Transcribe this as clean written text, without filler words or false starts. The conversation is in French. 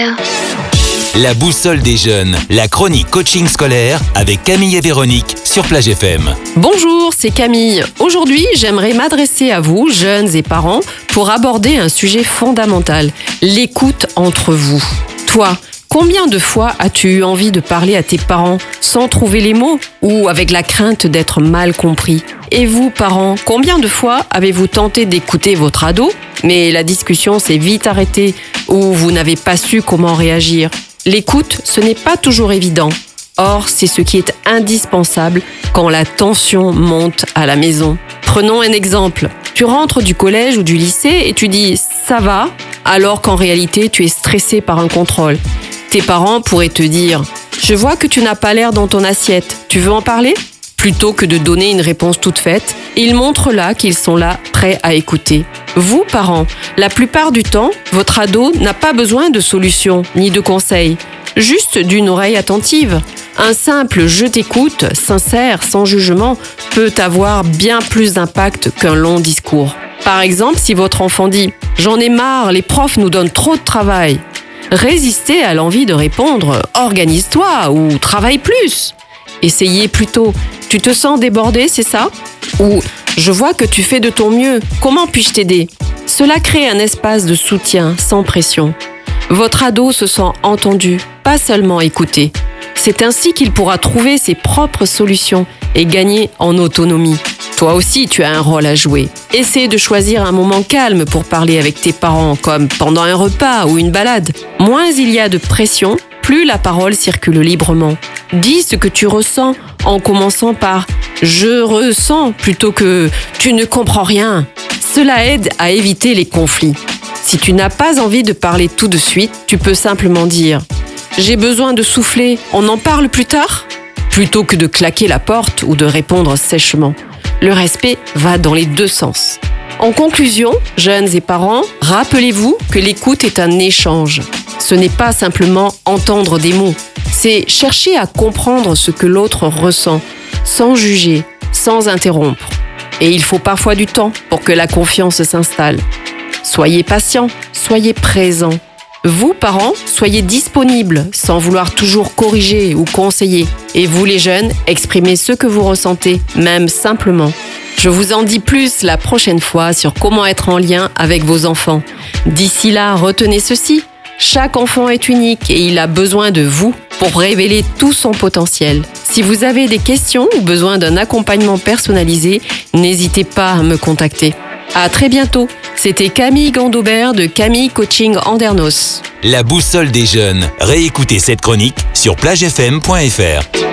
La boussole des jeunes, la chronique coaching scolaire avec Camille et Véronique sur Plage FM. Bonjour, c'est Camille. Aujourd'hui, j'aimerais m'adresser à vous, jeunes et parents, pour aborder un sujet fondamental, l'écoute entre vous. Toi, combien de fois as-tu eu envie de parler à tes parents sans trouver les mots ou avec la crainte d'être mal compris? Et vous, parents, combien de fois avez-vous tenté d'écouter votre ado, mais la discussion s'est vite arrêtée ou vous n'avez pas su comment réagir? L'écoute, ce n'est pas toujours évident. Or, c'est ce qui est indispensable quand la tension monte à la maison. Prenons un exemple. Tu rentres du collège ou du lycée et tu dis « ça va » alors qu'en réalité, tu es stressé par un contrôle. Tes parents pourraient te dire « je vois que tu n'as pas l'air dans ton assiette, tu veux en parler ?» Plutôt que de donner une réponse toute faite, ils montrent là qu'ils sont là, prêts à écouter. Vous, parents, la plupart du temps, votre ado n'a pas besoin de solutions ni de conseils, juste d'une oreille attentive. Un simple « je t'écoute », sincère, sans jugement, peut avoir bien plus d'impact qu'un long discours. Par exemple, si votre enfant dit « j'en ai marre, les profs nous donnent trop de travail », résistez à l'envie de répondre « organise-toi » ou « travaille plus ». Essayez plutôt « tu te sens débordé, c'est ça ?» ou « je vois que tu fais de ton mieux, comment puis-je t'aider ?» Cela crée un espace de soutien sans pression. Votre ado se sent entendu, pas seulement écouté. C'est ainsi qu'il pourra trouver ses propres solutions et gagner en autonomie. Toi aussi, tu as un rôle à jouer. Essaie de choisir un moment calme pour parler avec tes parents, comme pendant un repas ou une balade. Moins il y a de pression, plus la parole circule librement. Dis ce que tu ressens en commençant par « je ressens » plutôt que « tu ne comprends rien ». Cela aide à éviter les conflits. Si tu n'as pas envie de parler tout de suite, tu peux simplement dire « j'ai besoin de souffler, on en parle plus tard ?» plutôt que de claquer la porte ou de répondre sèchement. Le respect va dans les deux sens. En conclusion, jeunes et parents, rappelez-vous que l'écoute est un échange. Ce n'est pas simplement entendre des mots, c'est chercher à comprendre ce que l'autre ressent, sans juger, sans interrompre. Et il faut parfois du temps pour que la confiance s'installe. Soyez patients, soyez présents. Vous, parents, soyez disponibles sans vouloir toujours corriger ou conseiller. Et vous, les jeunes, exprimez ce que vous ressentez, même simplement. Je vous en dis plus la prochaine fois sur comment être en lien avec vos enfants. D'ici là, retenez ceci. Chaque enfant est unique et il a besoin de vous pour révéler tout son potentiel. Si vous avez des questions ou besoin d'un accompagnement personnalisé, n'hésitez pas à me contacter. À très bientôt. C'était Camille Gandobert de Camille Coaching Andernos. La boussole des jeunes. Réécoutez cette chronique sur plagefm.fr.